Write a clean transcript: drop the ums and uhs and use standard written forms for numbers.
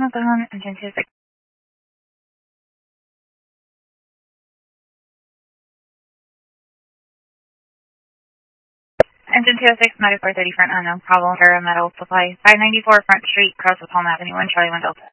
Mountain, engine 26. Engine 206, 9430 front unknown problem, metal supply, 594 Front Street, cross with Palm Avenue, 1 Charlie 1 Delta.